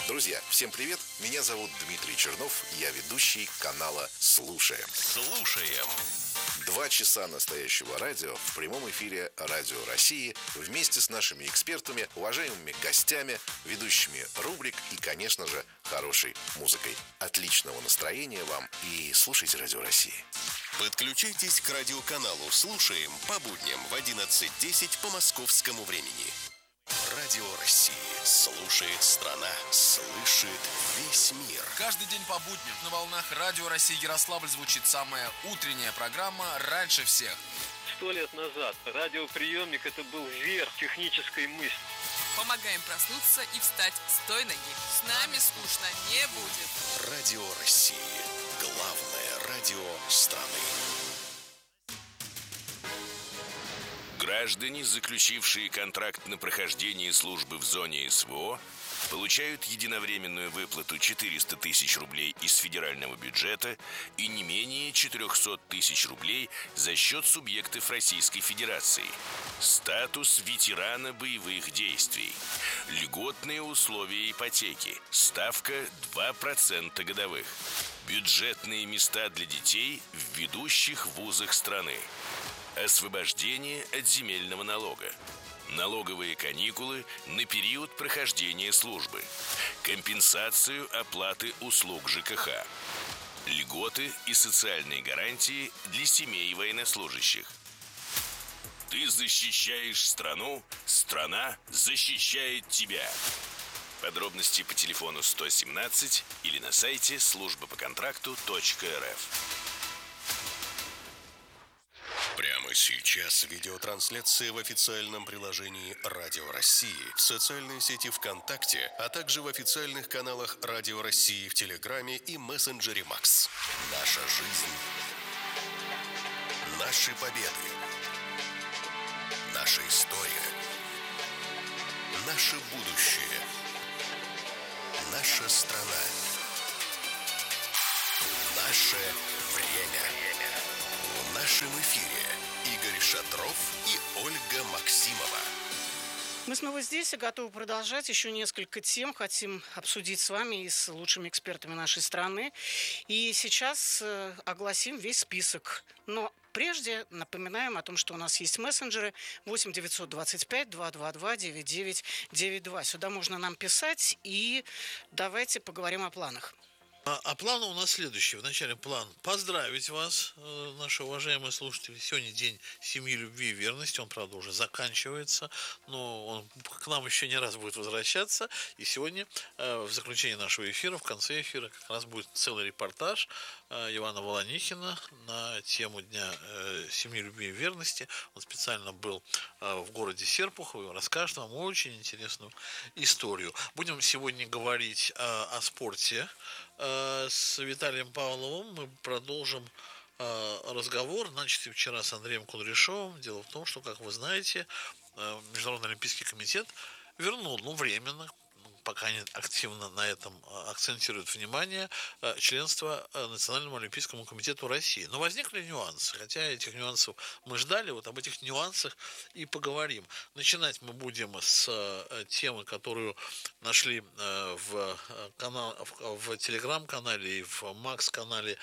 Друзья, всем привет! Меня зовут Дмитрий Чернов, я ведущий канала «Слушаем». Слушаем. 2 часа настоящего радио в прямом эфире Радио России вместе с нашими экспертами, уважаемыми гостями, ведущими рубрик и, конечно же, хорошей музыкой. Отличного настроения вам и слушайте Радио России. Подключайтесь к радиоканалу «Слушаем» по будням в 11:10 по московскому времени. Радио России. Слушает страна. Слышит весь мир. Каждый день по будням на волнах Радио России Ярославль звучит самая утренняя программа «Раньше всех». 100 лет назад радиоприемник – это был верх технической мысли. Помогаем проснуться и встать с той ноги. С нами скучно не будет. Радио России. Главное радио страны. Граждане, заключившие контракт на прохождение службы в зоне СВО, получают единовременную выплату 400 тысяч рублей из федерального бюджета и не менее 400 тысяч рублей за счет субъектов Российской Федерации. Статус ветерана боевых действий. Льготные условия ипотеки. Ставка 2% годовых. Бюджетные места для детей в ведущих вузах страны. Освобождение от земельного налога. Налоговые каникулы на период прохождения службы. Компенсацию оплаты услуг ЖКХ. Льготы и социальные гарантии для семей военнослужащих. Ты защищаешь страну, страна защищает тебя. Подробности по телефону 117 или на сайте службапоконтракту.рф. Прямо сейчас видеотрансляция в официальном приложении Радио России, в социальной сети ВКонтакте, а также в официальных каналах Радио России в Телеграме и мессенджере Макс. Наша жизнь. Наши победы. Наша история. Наше будущее. Наша страна. Наше время. В нашем эфире Игорь Шатров и Ольга Максимова. Мы снова здесь и готовы продолжать. Еще несколько тем хотим обсудить с вами и с лучшими экспертами нашей страны. И сейчас огласим весь список. Но прежде напоминаем о том, что у нас есть мессенджеры 8 925 222 9992. Сюда можно нам писать, и давайте поговорим о планах. А планы у нас следующие. Вначале план поздравить вас, наши уважаемые слушатели. Сегодня день семьи, любви и верности. Он, правда, уже заканчивается, но он к нам еще не раз будет возвращаться. И сегодня в заключении нашего эфира, в конце эфира, как раз будет целый репортаж Ивана Волонихина на тему Дня семьи, любви и верности. Он специально был в городе Серпухово и расскажет вам очень интересную историю. Будем сегодня говорить о спорте. С Виталием Павловым мы продолжим разговор, начатый вчера с Андреем Кудряшовым. Дело в том, что, как вы знаете, Международный олимпийский комитет вернул, временно, пока они активно на этом акцентируют внимание, членство Национальному олимпийскому комитету России. Но возникли нюансы, хотя этих нюансов мы ждали, вот об этих нюансах и поговорим. Начинать мы будем с темы, которую нашли в телеграм-канале и в Макс-канале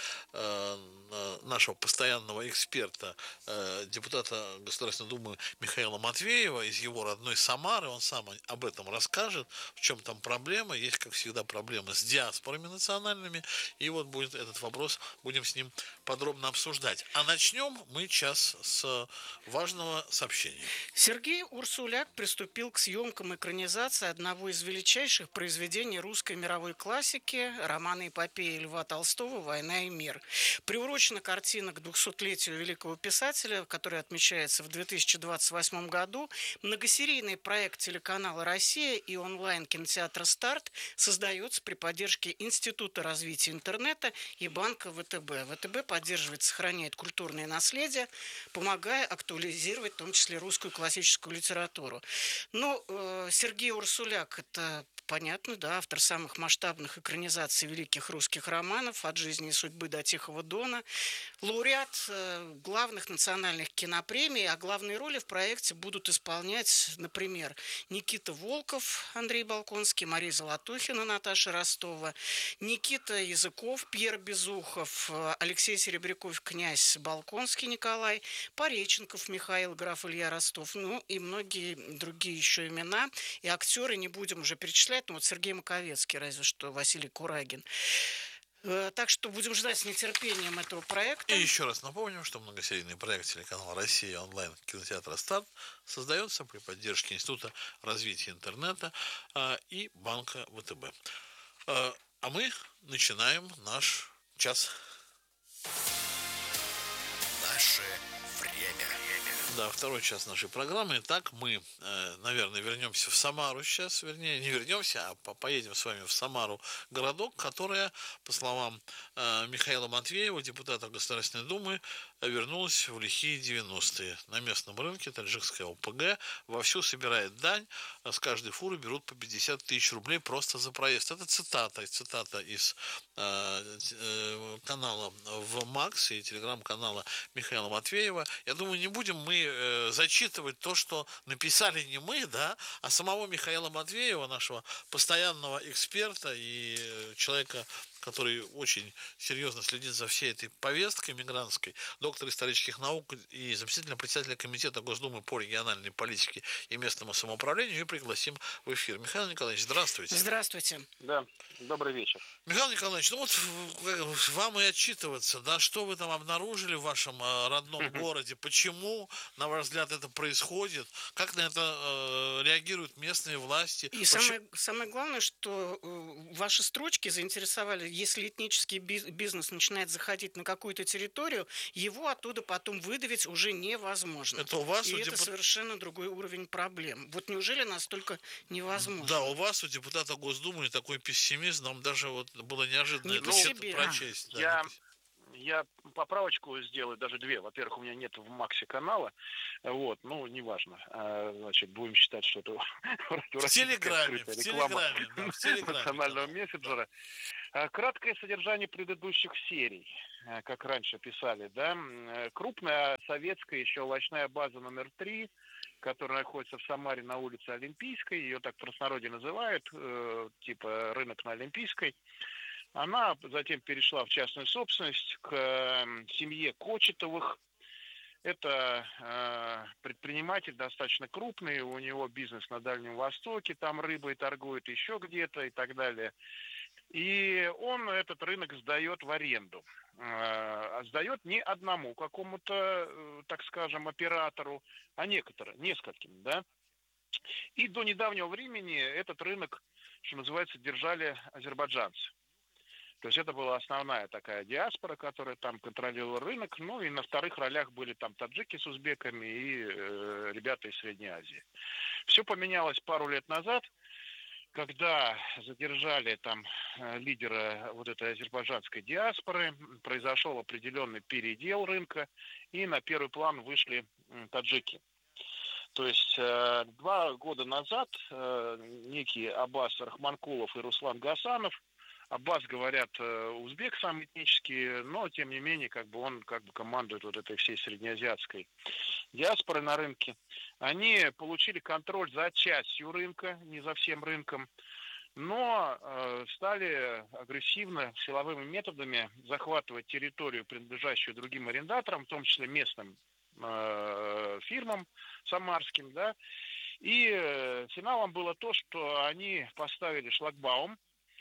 нашего постоянного эксперта, депутата Государственной Думы Михаила Матвеева из его родной Самары. Он сам об этом расскажет, в чем там проблема. Есть, как всегда, проблемы с диаспорами национальными. И вот будет этот вопрос, будем с ним подробно обсуждать. А начнем мы сейчас с важного сообщения. Сергей Урсуляк приступил к съемкам экранизации одного из величайших произведений русской мировой классики, романа эпопеи Льва Толстого «Война и мир». Приурочена картина к 200-летию великого писателя, который отмечается в 2028 году. Многосерийный проект телеканала «Россия» и онлайн-кинотеатра «Старт» создается при поддержке Института развития интернета и банка ВТБ. ВТБ поддерживает, сохраняет культурное наследие, помогая актуализировать в том числе русскую классическую литературу. Но Сергей Урсуляк – это понятно, да, автор самых масштабных экранизаций великих русских романов «От жизни и судьбы до Тихого Дона», лауреат главных национальных кинопремий, а главные роли в проекте будут исполнять, например, Никита Волков, Андрей Балконский, Мария Золотухина, Наташа Ростова, Никита Языков, Пьер Безухов, Алексей Серебряков, князь Балконский Николай, Пореченков Михаил, граф Илья Ростов, ну и многие другие еще имена. И актеры не будем уже перечислять, ну вот Сергей Маковецкий, разве что Василий Курагин. Так что будем ждать с нетерпением этого проекта. И еще раз напомним, что многосерийный проект телеканала «Россия» онлайн кинотеатра «Старт» создается при поддержке Института развития интернета и банка ВТБ. А мы начинаем наш час. Наше время. Да, второй час нашей программы. Итак, мы, наверное, вернемся в Самару сейчас. Вернее, не вернемся, а поедем с вами в Самару, городок, которая, по словам Михаила Матвеева, депутата Государственной Думы, вернулась в лихие 90-е. На местном рынке таджикская ОПГ вовсю собирает дань. С каждой фуры берут по 50 тысяч рублей просто за проезд. Это цитата из канала ВМАКС и телеграм-канала Михаила Матвеева. Я думаю, не будем мы зачитывать то, что написали не мы, да, а самого Михаила Матвеева, нашего постоянного эксперта и человека, который очень серьезно следит за всей этой повесткой мигрантской, доктор исторических наук и заместитель председателя комитета Госдумы по региональной политике и местному самоуправлению, и пригласим в эфир. Михаил Николаевич, здравствуйте. Здравствуйте. Да, добрый вечер. Михаил Николаевич, ну вот вам и отчитываться, да, что вы там обнаружили в вашем родном городе, почему, на ваш взгляд, это происходит, как на это реагируют местные власти. И самое главное, что ваши строчки заинтересовали. Если этнический бизнес начинает заходить на какую-то территорию, его оттуда потом выдавить уже невозможно. Это у вас это совершенно другой уровень проблем. Вот неужели настолько невозможно? Да, у вас, у депутата Госдумы, такой пессимизм, нам даже вот было неожиданно это прочесть. Я поправочку сделаю, даже две. Во-первых, у меня нет в Максе канала, вот, ну, неважно. Значит, будем считать, что это в Телеграме национального мессенджера. Краткое содержание предыдущих серий, как раньше писали, да. Крупная советская еще овощная база номер 3, которая находится в Самаре на улице Олимпийской, ее так в простонародье называют, типа рынок на Олимпийской. Она затем перешла в частную собственность к семье Кочетовых. Это предприниматель достаточно крупный, у него бизнес на Дальнем Востоке, там рыбой торгует, еще где-то и так далее. И он этот рынок сдает в аренду. Сдает не одному какому-то, так скажем, оператору, а нескольким, да. И до недавнего времени этот рынок, что называется, держали азербайджанцы. То есть это была основная такая диаспора, которая там контролировала рынок. Ну и на вторых ролях были там таджики с узбеками и ребята из Средней Азии. Все поменялось пару лет назад, когда задержали там лидера вот этой азербайджанской диаспоры. Произошел определенный передел рынка, и на первый план вышли таджики. То есть 2 года назад некие Аббас Рахманкулов и Руслан Гасанов, Аббас, говорят, узбек сам этнический, но, тем не менее, он командует вот этой всей среднеазиатской диаспорой на рынке. Они получили контроль за частью рынка, не за всем рынком, но стали агрессивно силовыми методами захватывать территорию, принадлежащую другим арендаторам, в том числе местным фирмам самарским, да. И финалом было то, что они поставили шлагбаум,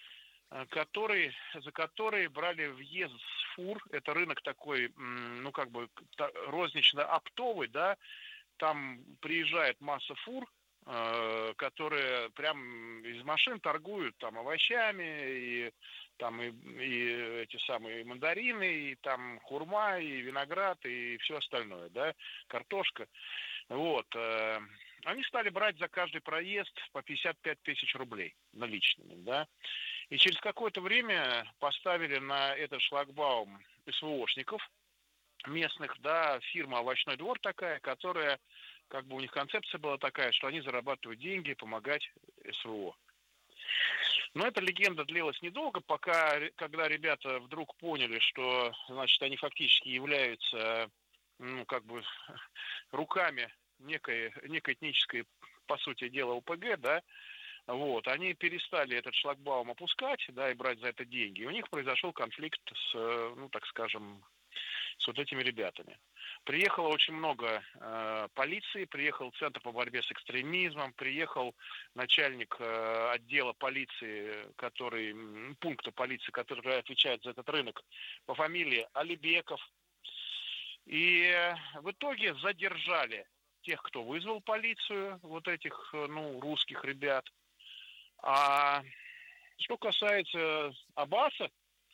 за который брали въезд с фур. Это рынок такой, рознично-оптовый, да. Там приезжает масса фур, которые прям из машин торгуют там овощами, и эти самые мандарины, и там хурма, и виноград, и все остальное, да, картошка. Вот. Они стали брать за каждый проезд по 55 тысяч рублей наличными, да. И через какое-то время поставили на этот шлагбаум СВОшников местных, да, фирма «Овощной двор» такая, которая, у них концепция была такая, что они зарабатывают деньги, помогать СВО. Но эта легенда длилась недолго, когда ребята вдруг поняли, что, значит, они фактически являются, ну, как бы, руками некой этнической, по сути дела, ОПГ, да, вот, они перестали этот шлагбаум опускать, да, и брать за это деньги. И у них произошел конфликт с, ну, так скажем, с вот этими ребятами. Приехало очень много полиции, приехал Центр по борьбе с экстремизмом, приехал начальник отдела полиции, пункта полиции, который отвечает за этот рынок, по фамилии Алибеков. И в итоге задержали тех, кто вызвал полицию, вот этих, ну, русских ребят. А что касается Аббаса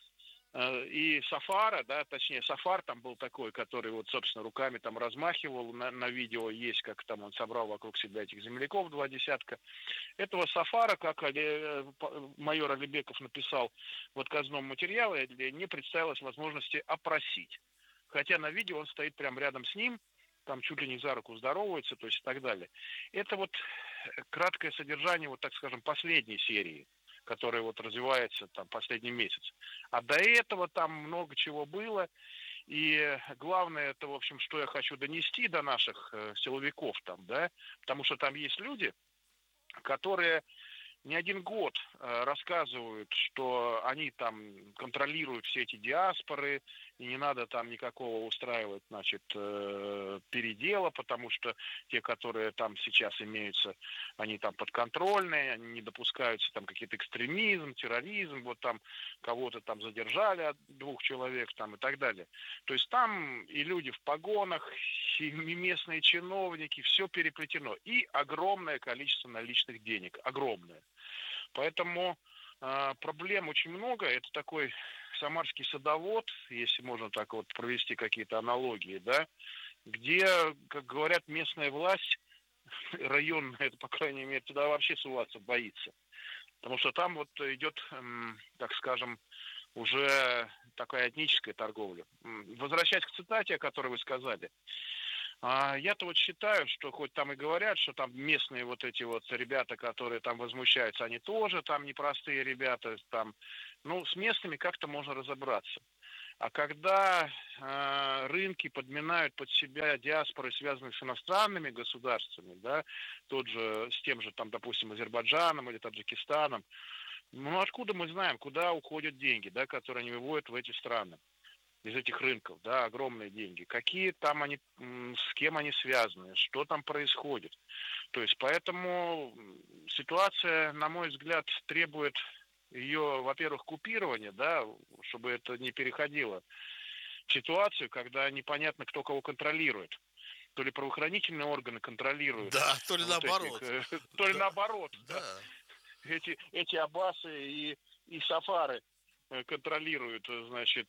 и Сафара, да, точнее, Сафар там был такой, который вот, собственно, руками там размахивал, на видео есть, как там он собрал вокруг себя этих земляков 2 десятка. Этого Сафара, как майор Алибеков написал в отказном материале, не представилось возможности опросить. Хотя на видео он стоит прямо рядом с ним, там чуть ли не за руку здоровается, то есть и так далее. Это вот краткое содержание, вот так скажем, последней серии, которая вот развивается там последний месяц. А до этого там много чего было. И главное, это, в общем, что я хочу донести до наших силовиков там, да, потому что там есть люди, которые не один год рассказывают, что они там контролируют все эти диаспоры, и не надо там никакого устраивать, значит, передела, потому что те, которые там сейчас имеются, они там подконтрольные, они не допускаются там какие-то экстремизм, терроризм, вот там кого-то там задержали, 2 человек там и так далее. То есть там и люди в погонах, и местные чиновники, все переплетено. И огромное количество наличных денег, огромное. Поэтому проблем очень много. Это такой самарский садовод, если можно так вот провести какие-то аналогии, да, где, как говорят, местная власть, районная, это, по крайней мере, туда вообще суваться боится. Потому что там вот идет, так скажем, уже такая этническая торговля. Возвращаясь к цитате, о которой вы сказали, я-то вот считаю, что хоть там и говорят, что там местные вот эти вот ребята, которые там возмущаются, они тоже там непростые ребята, там, ну, с местными как-то можно разобраться. А когда рынки подминают под себя диаспоры, связанные с иностранными государствами, да, с тем же, там, допустим, Азербайджаном или Таджикистаном, ну, откуда мы знаем, куда уходят деньги, да, которые они выводят в эти страны? Из этих рынков, да, огромные деньги. Какие там они, с кем они связаны, что там происходит. То есть поэтому ситуация, на мой взгляд, требует ее, во-первых, купирования, да, чтобы это не переходило в ситуацию, когда непонятно, кто кого контролирует. То ли правоохранительные органы контролируют. Да, то ли вот наоборот. То ли наоборот. Да. Эти Аббасы и Сафары контролируют, значит,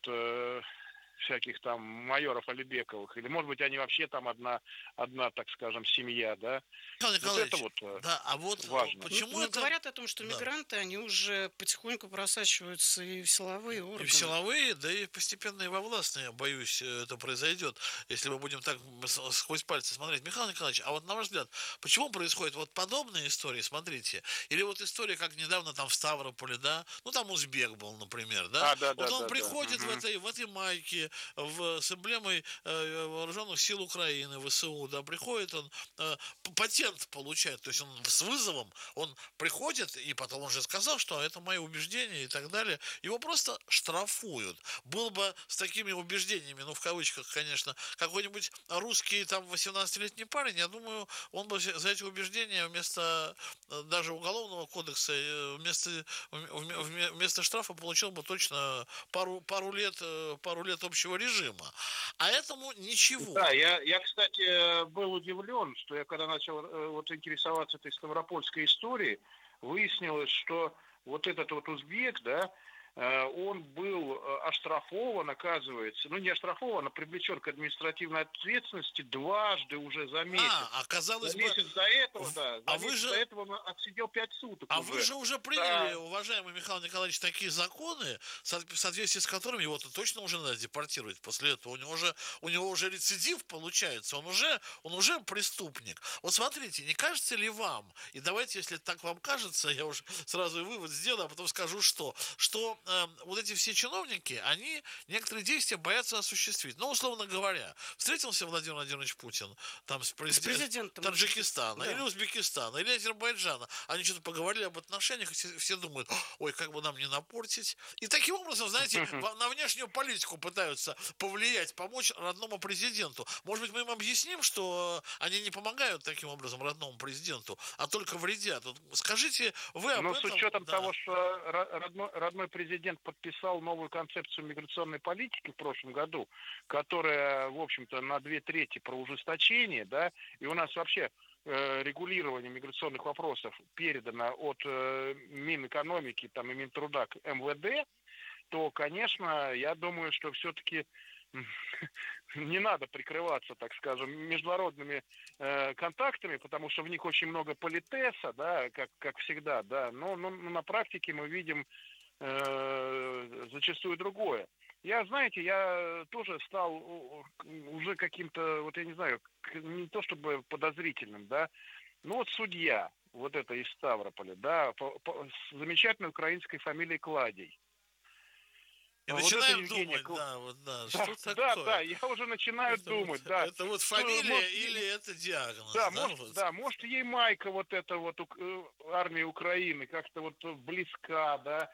всяких там майоров Алибековых, или, может быть, они вообще там одна, так скажем, семья, да? Вот это вот да, а вот важно. Почему это... Говорят о том, что мигранты, они уже потихоньку просачиваются и в силовые органы. И в силовые, да и постепенно и во властные, боюсь, это произойдет, если мы будем так сквозь пальцы смотреть. Михаил Николаевич, а вот на ваш взгляд, почему происходят вот подобные истории, смотрите, или вот история, как недавно там в Ставрополе, да, ну там узбек был, например, да, вот он приходит в этой майке, с эмблемой вооруженных сил Украины, ВСУ, да, приходит он, патент получает, то есть он с вызовом, он приходит, и потом он же сказал, что это мои убеждения и так далее, его просто штрафуют. Был бы с такими убеждениями, ну, в кавычках, конечно, какой-нибудь русский там 18-летний парень, я думаю, он бы за эти убеждения вместо даже уголовного кодекса, вместо штрафа получил бы точно пару лет общего режима. А этому ничего. Да, я, кстати, был удивлен, что я когда начал вот интересоваться этой ставропольской историей, выяснилось, что вот этот вот узбек, да, он был оштрафован, оказывается, ну не оштрафован, а привлечен к административной ответственности дважды уже за месяц. Оказалось за месяц бы... до этого, да. За месяц до этого он отсидел 5 суток уже. Вы же уже приняли, уважаемый Михаил Николаевич, такие законы, в соответствии с которыми его-то точно уже надо депортировать после этого. У него уже рецидив получается, он уже преступник. Вот смотрите, не кажется ли вам, и давайте, если так вам кажется, я уже сразу и вывод сделаю, а потом скажу, что вот эти все чиновники, они некоторые действия боятся осуществить. Ну, условно говоря, встретился Владимир Владимирович Путин там с президентом Таджикистана, или Узбекистана, или Азербайджана. Они что-то поговорили об отношениях, и все думают, ой, как бы нам не напортить. И таким образом, знаете, на внешнюю политику пытаются повлиять, помочь родному президенту. Может быть, мы им объясним, что они не помогают таким образом родному президенту, а только вредят. Вот скажите, вы об этом... с учетом того, что родной президент подписал новую концепцию миграционной политики в прошлом году, которая, в общем-то, на 2/3 про ужесточение, да, и у нас вообще регулирование миграционных вопросов передано от Минэкономики там, и Минтруда к МВД, то, конечно, я думаю, что все-таки не надо прикрываться, так скажем, международными контактами, потому что в них очень много политеса, да, как всегда, да, но на практике мы видим зачастую другое. Я тоже стал уже каким-то, вот я не знаю, не то чтобы подозрительным, да, но вот судья, вот это из Ставрополя, да, с замечательной украинской фамилией Кладей. И начинаем думать, что такое? Да, я уже начинаю думать, да. Это вот фамилия или это диагноз? Да, может, ей майка вот эта вот армии Украины как-то вот близка, да.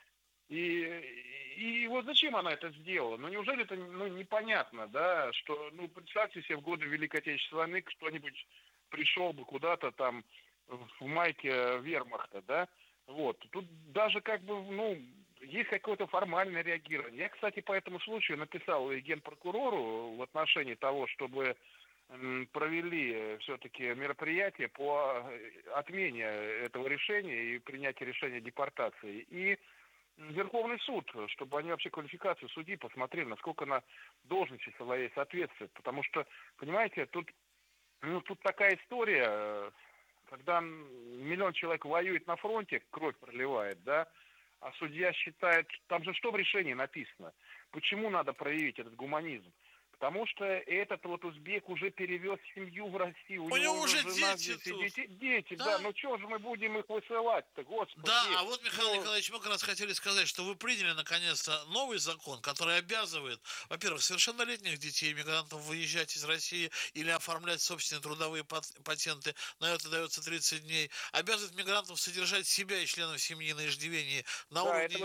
И вот зачем она это сделала? Ну, неужели это непонятно, да, что, представьте себе, в годы Великой Отечественной войны кто-нибудь пришел бы куда-то там в майке вермахта, да, вот. Тут даже есть какое-то формальное реагирование. Я, кстати, по этому случаю написал и генпрокурору в отношении того, чтобы провели все-таки мероприятие по отмене этого решения и принятию решения депортации. И Верховный суд, чтобы они вообще квалификацию судей посмотрели, насколько она должности своей соответствует. Потому что, понимаете, тут такая история, когда 1 миллион человек воюет на фронте, кровь проливает, да, а судья считает, там же что в решении написано? Почему надо проявить этот гуманизм? Потому что этот вот узбек уже перевез семью в Россию. У него уже жена, дети, да. Ну что же мы будем их высылать-то, господи. Да, а вот, Михаил Николаевич, мы как раз хотели сказать, что вы приняли, наконец-то, новый закон, который обязывает, во-первых, совершеннолетних детей, иммигрантов выезжать из России или оформлять собственные трудовые патенты, на это дается 30 дней, обязывает мигрантов содержать себя и членов семьи на иждивении на уровне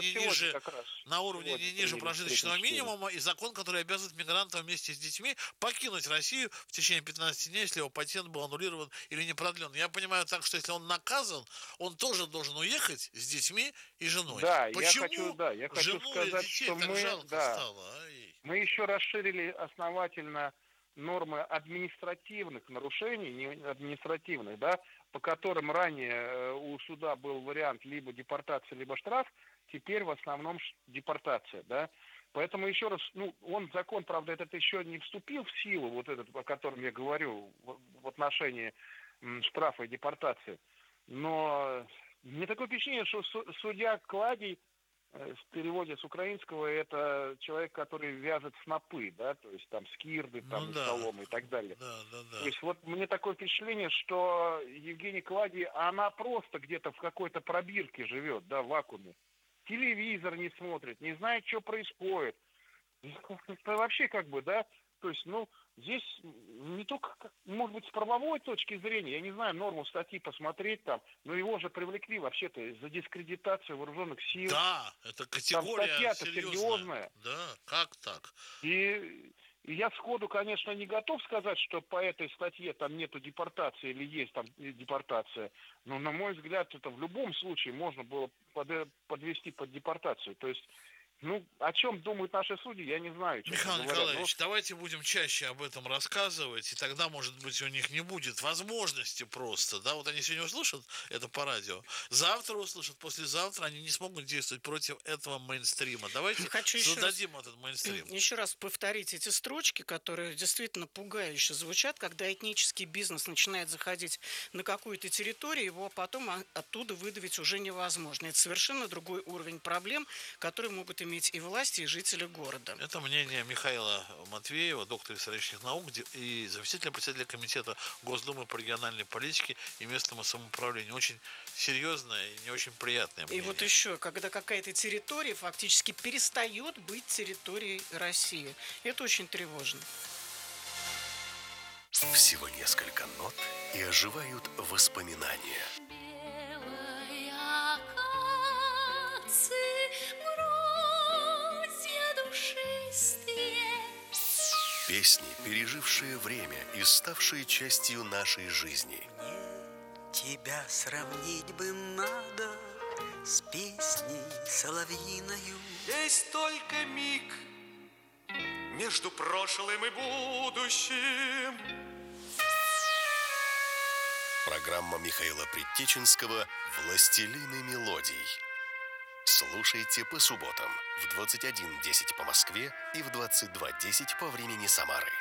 не ниже прожиточного минимума, и закон, который обязывает мигрантов вместе с детьми покинуть Россию в течение 15 дней, если его патент был аннулирован или не продлен. Я понимаю так, что если он наказан, он тоже должен уехать с детьми и женой. Да, почему я хочу сказать, что мы еще расширили основательно нормы административных нарушений, не административных, да, по которым ранее у суда был вариант либо депортация, либо штраф, теперь в основном депортация, да. Поэтому еще раз, закон, правда, этот еще не вступил в силу, вот этот, о котором я говорю, в отношении штрафа и депортации. Но мне такое впечатление, что судья Кладей, в переводе с украинского, это человек, который вяжет снопы, да, то есть там скирды, там соломы и так далее. Да. То есть вот мне такое впечатление, что Евгений Кладей, она просто где-то в какой-то пробирке живет, да, в вакууме. Телевизор не смотрит, не знает, что происходит. Это вообще да, то есть, здесь не только, может быть, с правовой точки зрения, я не знаю, норму статьи посмотреть там, но его же привлекли вообще-то за дискредитацию вооруженных сил. Да, это категория статья-то серьезная. Да, как так? И я сходу, конечно, не готов сказать, что по этой статье там нету депортации или есть там депортация. Но, на мой взгляд, это в любом случае можно было подвести под депортацию. То есть Ну, о чем думают наши судьи, я не знаю. Михаил Николаевич, давайте будем чаще об этом рассказывать, и тогда, может быть, у них не будет возможности просто, да, вот они сегодня услышат это по радио, завтра услышат, послезавтра они не смогут действовать против этого мейнстрима. Давайте создадим этот мейнстрим. Еще раз повторить эти строчки, которые действительно пугающе звучат, когда этнический бизнес начинает заходить на какую-то территорию, его потом оттуда выдавить уже невозможно. Это совершенно другой уровень проблем, которые могут иметь и власти, и жители города. Это мнение Михаила Матвеева, доктора исторических наук и заместителя председателя комитета Госдумы по региональной политике и местному самоуправлению. Очень серьезное и не очень приятное мнение. И вот еще, когда какая-то территория фактически перестает быть территорией России. Это очень тревожно. Всего несколько нот, и оживают воспоминания. Песни, пережившие время и ставшие частью нашей жизни. Тебя сравнить бы надо с песней соловьиною. Есть только миг между прошлым и будущим. Программа Михаила Предтеченского «Властелины мелодий». Слушайте по субботам в 21:10 по Москве и в 22:10 по времени Самары.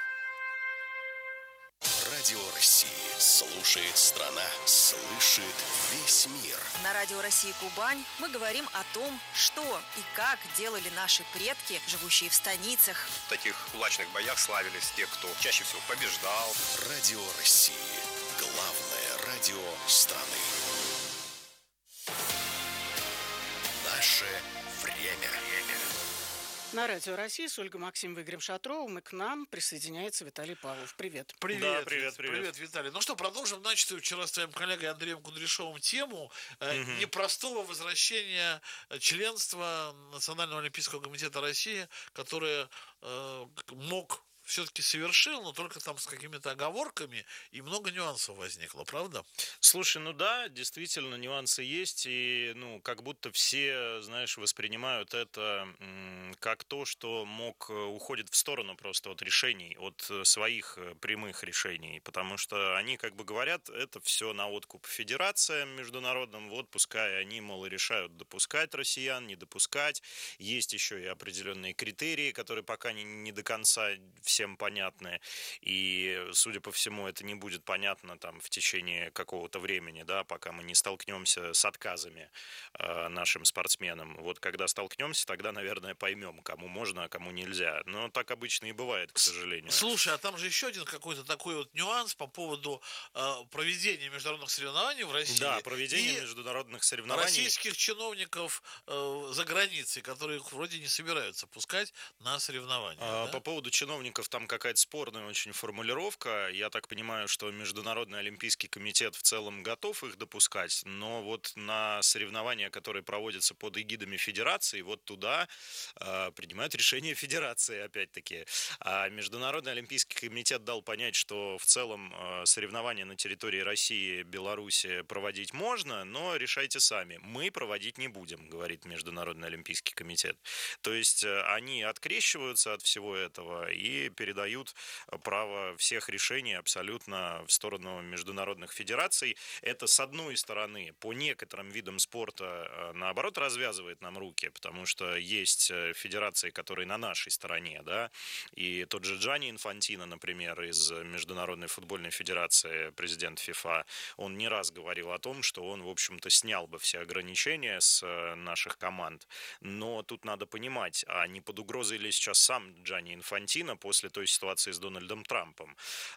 Радио России слушает страна, слышит весь мир. На Радио России Кубань мы говорим о том, что и как делали наши предки, живущие в станицах. В таких кулачных боях славились те, кто чаще всего побеждал. Радио России. Главное радио страны. Наше время. На Радио России с Ольгой Максимовой и Игорем Шатровым, и к нам присоединяется Виталий Павлов. Привет. Привет, да, привет, Виталий. Ну что, продолжим начатую вчера с твоим коллегой Андреем Кудряшовым тему непростого возвращения членства Национального олимпийского комитета России, которое мог все-таки совершил, но только там с какими-то оговорками, и много нюансов возникло, правда? Слушай, ну да, действительно, нюансы есть, и, как будто все, знаешь, воспринимают это как то, что уходит в сторону просто от решений, от своих прямых решений, потому что они как бы говорят, это все на откуп федерациям международным, вот пускай они, мол, и решают допускать россиян, не допускать, есть еще и определенные критерии, которые пока не до конца всем понятны, и, судя по всему, это не будет понятно там в течение какого-то времени, да, пока мы не столкнемся с отказами нашим спортсменам. Вот когда столкнемся, тогда, наверное, поймем, кому можно, а кому нельзя. Но так обычно и бывает, к сожалению. Слушай, а там же еще один какой-то такой вот нюанс по поводу проведения международных соревнований в России. Да, проведения международных соревнований. Российских чиновников за границей, которые их вроде не собираются пускать на соревнования. По поводу чиновников там какая-то спорная очень формулировка. Я так понимаю, что Международный олимпийский комитет в целом готов их допускать, но вот на соревнования, которые проводятся под эгидами федерации, вот туда принимают решение федерации, опять-таки. А Международный олимпийский комитет дал понять, что в целом соревнования на территории России, Беларуси проводить можно, но решайте сами. Мы проводить не будем, говорит Международный олимпийский комитет. То есть они открещиваются от всего этого и передают право всех решений абсолютно в сторону международных федераций. Это, с одной стороны, по некоторым видам спорта, наоборот, развязывает нам руки, потому что есть федерации, которые на нашей стороне, да, и тот же Джанни Инфантино, например, из Международной футбольной федерации, президент ФИФА, он не раз говорил о том, что он, в общем-то, снял бы все ограничения с наших команд, но тут надо понимать, а не под угрозой ли сейчас сам Джанни Инфантино после той ситуации с Дональдом Трампом?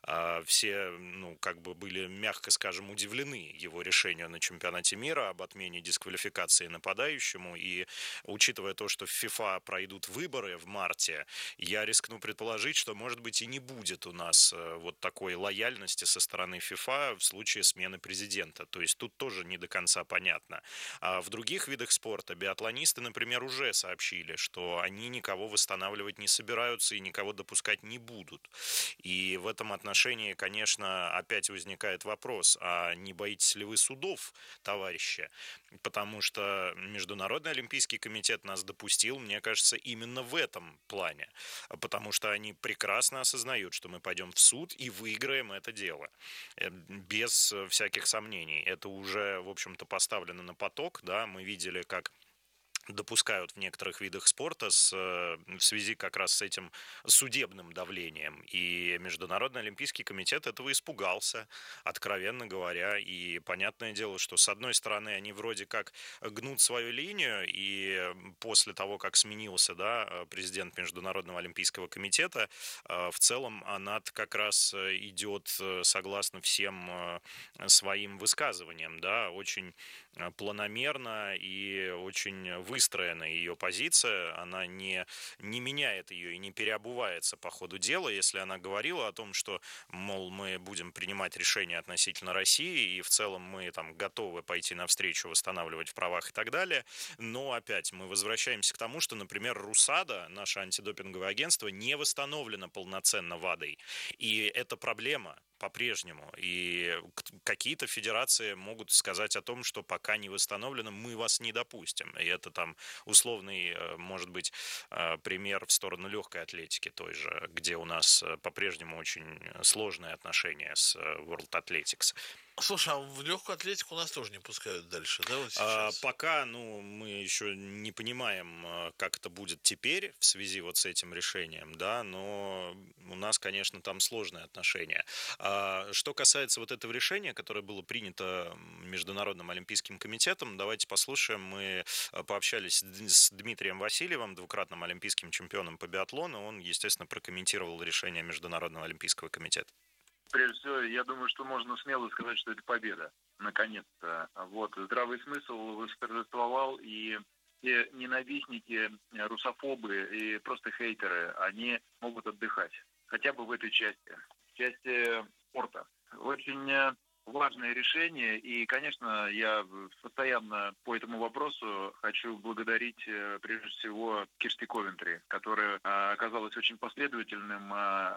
Все, были, мягко скажем, удивлены его решению на чемпионате мира об отмене дисквалификации нападающему, и учитывая то, что в ФИФА пройдут выборы в марте, я рискну предположить, что, может быть, и не будет у нас вот такой лояльности со стороны ФИФА в случае смены президента. То есть тут тоже не до конца понятно. А в других видах спорта биатлонисты, например, уже сообщили, что они никого восстанавливать не собираются и никого допускать исполнять не будут. И в этом отношении, конечно, опять возникает вопрос, а не боитесь ли вы судов, товарищи? Потому что Международный олимпийский комитет нас допустил, мне кажется, именно в этом плане. Потому что они прекрасно осознают, что мы пойдем в суд и выиграем это дело. Без всяких сомнений. Это уже, в общем-то, поставлено на поток. Да? Мы видели, как допускают в некоторых видах спорта в связи как раз с этим судебным давлением. И Международный олимпийский комитет этого испугался, откровенно говоря. И понятное дело, что с одной стороны они вроде как гнут свою линию, и после того, как сменился, да, президент Международного олимпийского комитета, в целом она как раз идет согласно всем своим высказываниям, да, очень планомерно и очень выстроена ее позиция, она не меняет ее и не переобувается по ходу дела. Если она говорила о том, что, мол, мы будем принимать решения относительно России, и в целом мы там готовы пойти навстречу, восстанавливать в правах и так далее, но опять мы возвращаемся к тому, что, например, РУСАДА, наше антидопинговое агентство, не восстановлено полноценно ВАДАой. И это проблема по-прежнему. И какие-то федерации могут сказать о том, что пока не восстановлено, мы вас не допустим. И это там условный, может быть, пример в сторону легкой атлетики той же, где у нас по-прежнему очень сложные отношения с World Athletics. Слушай, а в легкую атлетику нас тоже не пускают дальше, да, вот сейчас? Пока, мы еще не понимаем, как это будет теперь в связи вот с этим решением, да, но у нас, конечно, там сложные отношения. Что касается вот этого решения, которое было принято Международным олимпийским комитетом, давайте послушаем. Мы пообщались с Дмитрием Васильевым, двукратным олимпийским чемпионом по биатлону. Он, естественно, прокомментировал решение Международного олимпийского комитета. Прежде всего, я думаю, что можно смело сказать, что это победа, наконец-то. Вот, здравый смысл восторжествовал, и все ненавистники, русофобы и просто хейтеры, они могут отдыхать. Хотя бы в этой части спорта. Очень важное решение, и, конечно, я постоянно по этому вопросу хочу благодарить, прежде всего, Кирсти Ковентри, которая оказалась очень последовательным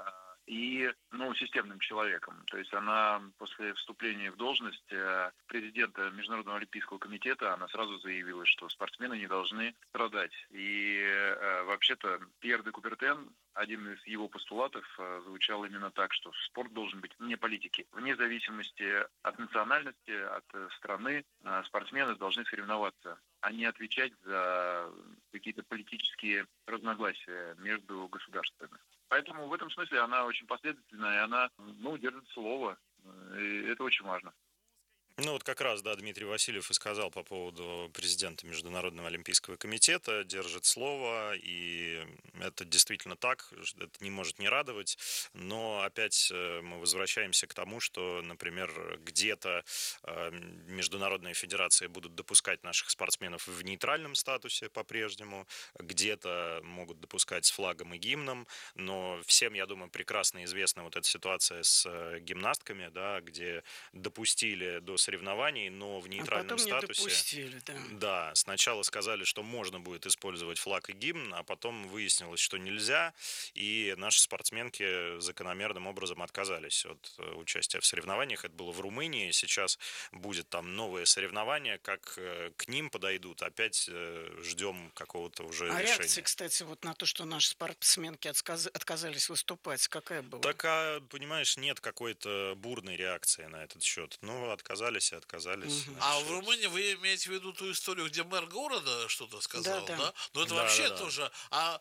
и системным человеком. То есть она после вступления в должность президента Международного олимпийского комитета, она сразу заявила, что спортсмены не должны страдать. И вообще-то Пьер де Кубертен, один из его постулатов звучал именно так, что спорт должен быть вне политики. Вне зависимости от национальности, от страны, спортсмены должны соревноваться, а не отвечать за какие-то политические разногласия между государствами. Поэтому в этом смысле она очень последовательна, и она, держит слово, и это очень важно. Вот как раз, да, Дмитрий Васильев и сказал по поводу президента Международного олимпийского комитета, держит слово, и это действительно так, это не может не радовать, но опять мы возвращаемся к тому, что, например, где-то международные федерации будут допускать наших спортсменов в нейтральном статусе по-прежнему, где-то могут допускать с флагом и гимном, но всем, я думаю, прекрасно известна вот эта ситуация с гимнастками, да, где допустили до соревнований, но в нейтральном статусе. Не допустили, да. Да, сначала сказали, что можно будет использовать флаг и гимн, а потом выяснилось, что нельзя, и наши спортсменки закономерным образом отказались от участия в соревнованиях. Это было в Румынии, сейчас будет там новое соревнование, как к ним подойдут, опять ждем какого-то уже решения. Реакция, кстати, вот на то, что наши спортсменки отказались выступать, какая была? Так, понимаешь, нет какой-то бурной реакции на этот счет. Отказались. Угу. А в Румынии вы имеете в виду ту историю, где мэр города что-то сказал, да? Но это вообще тоже... А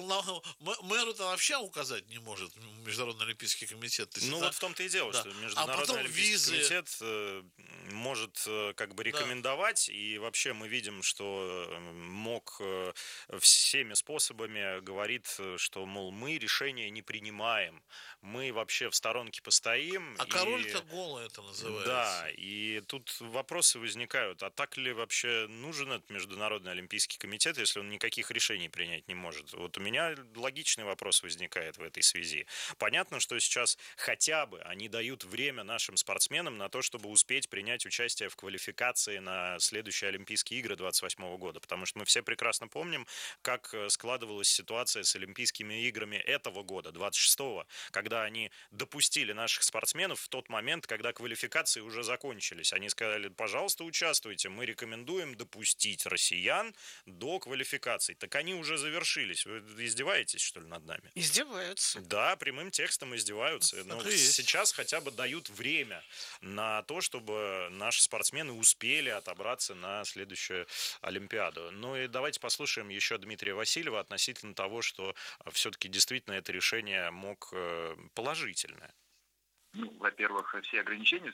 мэру-то вообще указать не может Международный олимпийский комитет. Вот в том-то и дело, что Международный олимпийский комитет может как бы рекомендовать, и вообще мы видим, что МОК всеми способами говорит, что, мол, мы решения не принимаем, мы вообще в сторонке постоим. А король-то голый это называется. Да, и и тут вопросы возникают, а так ли вообще нужен этот Международный олимпийский комитет, если он никаких решений принять не может? Вот у меня логичный вопрос возникает в этой связи. Понятно, что сейчас хотя бы они дают время нашим спортсменам на то, чтобы успеть принять участие в квалификации на следующие Олимпийские игры 28 года, потому что мы все прекрасно помним, как складывалась ситуация с Олимпийскими играми этого года, 26-го, когда они допустили наших спортсменов в тот момент, когда квалификации уже закончились. Они сказали, пожалуйста, участвуйте, мы рекомендуем допустить россиян до квалификаций. Так они уже завершились. Вы издеваетесь, что ли, над нами? Издеваются. Да, прямым текстом издеваются. Но сейчас хотя бы дают время на то, чтобы наши спортсмены успели отобраться на следующую Олимпиаду. Ну и давайте послушаем еще Дмитрия Васильева относительно того, что все-таки действительно это решение мог положительное. Ну, во-первых, все ограничения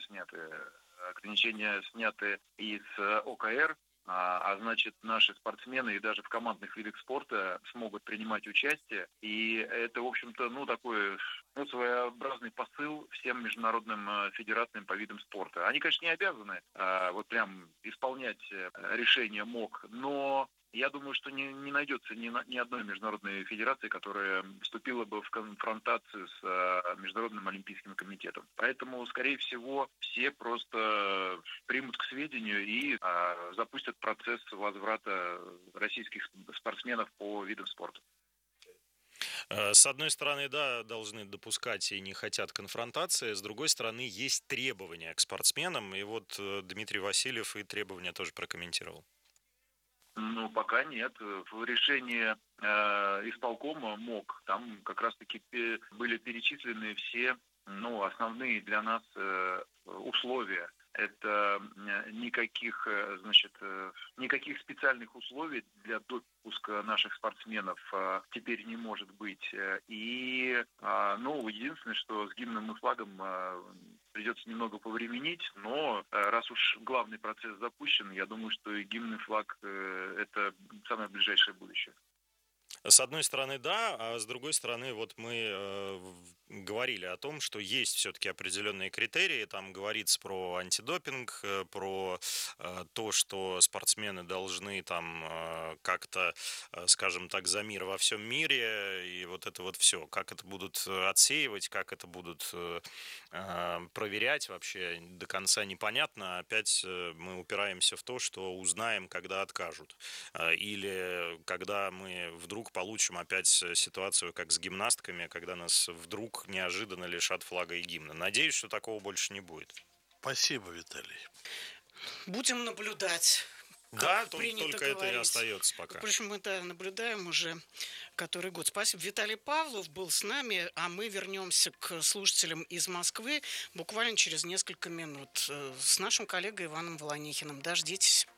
сняты из ОКР, а значит, наши спортсмены и даже в командных видах спорта смогут принимать участие. И это, в общем-то, такой своеобразный посыл всем международным федерациям по видам спорта. Они, конечно, не обязаны вот прям исполнять решение МОК, но я думаю, что не найдется ни одной международной федерации, которая вступила бы в конфронтацию с Международным олимпийским комитетом. Поэтому, скорее всего, все просто примут к сведению и запустят процесс возврата российских спортсменов по видам спорта. С одной стороны, да, должны допускать и не хотят конфронтации, с другой стороны, есть требования к спортсменам, и вот Дмитрий Васильев и требования тоже прокомментировал. Пока нет. В решении исполкома МОК там как раз-таки были перечислены все основные для нас условия. Это никаких специальных условий для допуска наших спортсменов теперь не может быть. И, единственное, что с гимном и флагом придется немного повременить, но раз уж главный процесс запущен, я думаю, что и гимн и флаг – это самое ближайшее будущее. С одной стороны, да, а с другой стороны, вот мы говорили о том, что есть все-таки определенные критерии, там говорится про антидопинг, про то, что спортсмены должны там как-то, скажем так, за мир во всем мире, и вот это вот все, как это будут отсеивать, как это будут проверять вообще до конца непонятно, опять мы упираемся в то, что узнаем, когда откажут, или когда мы вдруг получим опять ситуацию, как с гимнастками, когда нас вдруг неожиданно лишат флага и гимна. Надеюсь, что такого больше не будет. Спасибо, Виталий. Будем наблюдать. Да, только это и остается пока. Впрочем, мы наблюдаем уже который год. Спасибо. Виталий Павлов был с нами, а мы вернемся к слушателям из Москвы буквально через несколько минут с нашим коллегой Иваном Волонихиным. Дождитесь.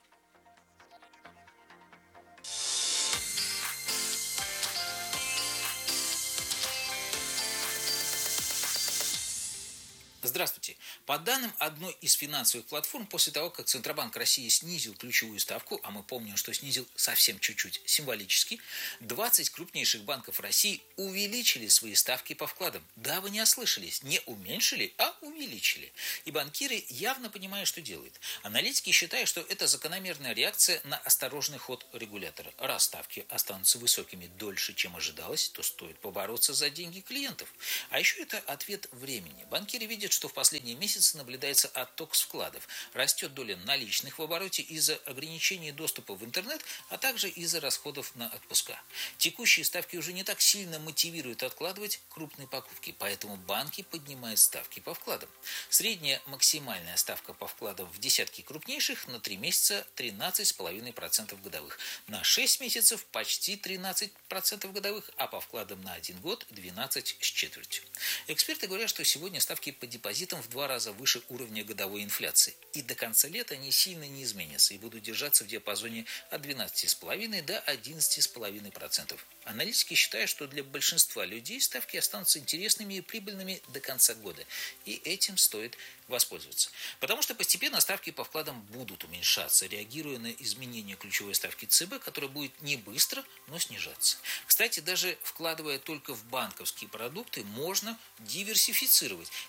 Здравствуйте. По данным одной из финансовых платформ, после того, как Центробанк России снизил ключевую ставку, а мы помним, что снизил совсем чуть-чуть, символически, 20 крупнейших банков России увеличили свои ставки по вкладам. Да, вы не ослышались, не уменьшили, а увеличили. И банкиры явно понимают, что делают. Аналитики считают, что это закономерная реакция на осторожный ход регулятора. Раз ставки останутся высокими дольше, чем ожидалось, то стоит побороться за деньги клиентов. А еще это ответ времени. Банкиры видят, что в последние месяцы наблюдается отток с вкладов. Растет доля наличных в обороте из-за ограничений доступа в интернет, а также из-за расходов на отпуска. Текущие ставки уже не так сильно мотивируют откладывать крупные покупки, поэтому банки поднимают ставки по вкладам. Средняя максимальная ставка по вкладам в десятки крупнейших на 3 месяца 13,5% годовых. На 6 месяцев почти 13% годовых, а по вкладам на 1 год 12,25%. Эксперты говорят, что сегодня ставки по депозитам в 2 раза выше уровня годовой инфляции. И до конца лета они сильно не изменятся и будут держаться в диапазоне от 12,5% до 11,5%. Аналитики считают, что для большинства людей ставки останутся интересными и прибыльными до конца года. И этим стоит воспользоваться. Потому что постепенно ставки по вкладам будут уменьшаться, реагируя на изменение ключевой ставки ЦБ, которая будет не быстро, но снижаться. Кстати, даже вкладывая только в банковские продукты, можно диверсифицировать, то есть от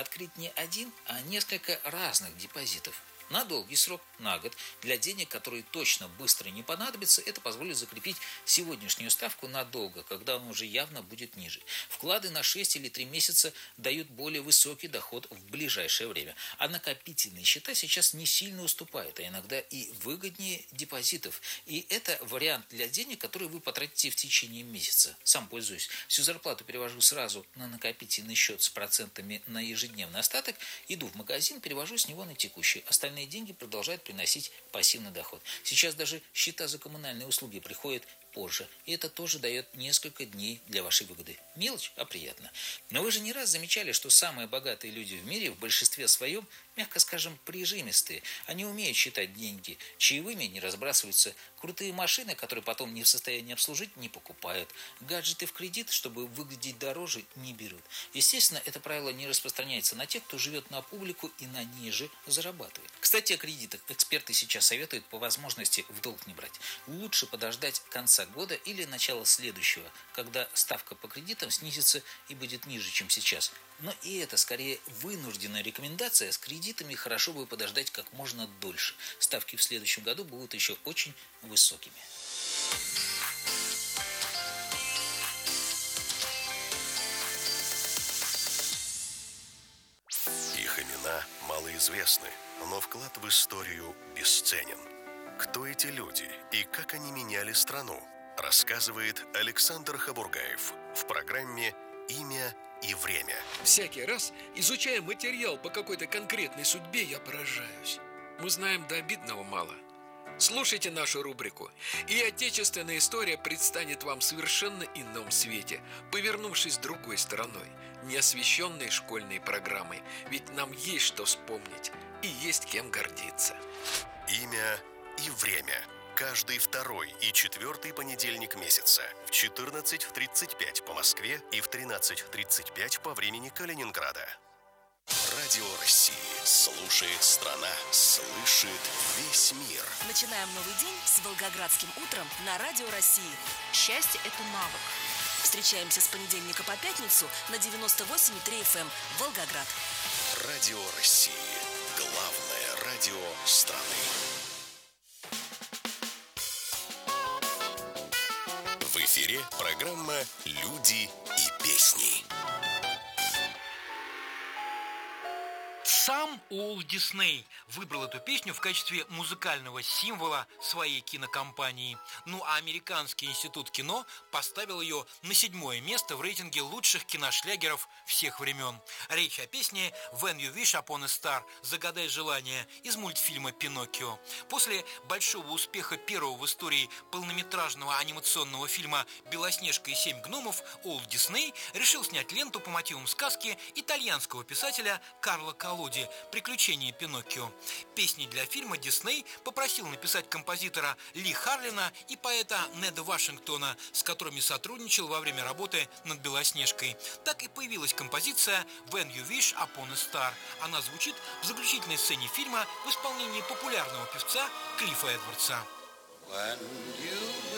открыть не один, а несколько разных депозитов. На долгий срок, на год, для денег, которые точно быстро не понадобятся, это позволит закрепить сегодняшнюю ставку надолго, когда она уже явно будет ниже. Вклады на 6 или 3 месяца дают более высокий доход в ближайшее время. А накопительные счета сейчас не сильно уступают, а иногда и выгоднее депозитов. И это вариант для денег, которые вы потратите в течение месяца. Сам пользуюсь. Всю зарплату перевожу сразу на накопительный счет с процентами на ежедневный остаток, иду в магазин, перевожу с него на текущий. Остальные деньги продолжают приносить пассивный доход. Сейчас даже счета за коммунальные услуги приходят позже. И это тоже дает несколько дней для вашей выгоды. Мелочь, а приятно. Но вы же не раз замечали, что самые богатые люди в мире в большинстве своем, мягко скажем, прижимистые. Они умеют считать деньги, чаевыми не разбрасываются, крутые машины, которые потом не в состоянии обслужить, не покупают. Гаджеты в кредит, чтобы выглядеть дороже, не берут. Естественно, это правило не распространяется на тех, кто живет на публику и на ней же зарабатывает. Кстати, о кредитах. Эксперты сейчас советуют по возможности в долг не брать. Лучше подождать конца года или начала следующего, когда ставка по кредитам снизится и будет ниже, чем сейчас. Но и это скорее вынужденная рекомендация. С кредитами хорошо бы подождать как можно дольше. Ставки в следующем году будут еще очень высокими. Их имена малоизвестны, но вклад в историю бесценен. Кто эти люди и как они меняли страну, рассказывает Александр Хабургаев в программе «Имя и время». Всякий раз, изучая материал по какой-то конкретной судьбе, я поражаюсь. Мы знаем до обидного мало. Слушайте нашу рубрику, и отечественная история предстанет вам в совершенно ином свете, повернувшись другой стороной, не освещенной школьной программой, ведь нам есть что вспомнить и есть кем гордиться. «Имя и время». Каждый второй и четвертый понедельник месяца в 14:35 по Москве и в 13:35 по времени Калининграда. Радио России. Слушает страна. Слышит весь мир. Начинаем новый день с Волгоградским утром на Радио России. Счастье – это навык. Встречаемся с понедельника по пятницу на 98,3 FM Волгоград. Радио России. Главное радио страны. В эфире программа «Люди и песни». Сам Уолт Дисней выбрал эту песню в качестве музыкального символа своей кинокомпании. Ну а Американский институт кино поставил ее на 7-е место в рейтинге лучших киношлягеров всех времен. Речь о песне «When You Wish Upon a Star» «Загадай желание» из мультфильма «Пиноккио». После большого успеха первого в истории полнометражного анимационного фильма «Белоснежка и 7 гномов» Уолт Дисней решил снять ленту по мотивам сказки итальянского писателя Карло Колоди «Приключения Пиноккио». Песни для фильма Дисней попросил написать композитора Ли Харлина и поэта Неда Вашингтона, с которыми сотрудничал во время работы над «Белоснежкой». Так и появилась композиция «When You Wish Upon a Star». Она звучит в заключительной сцене фильма в исполнении популярного певца Клиффа Эдвардса. When you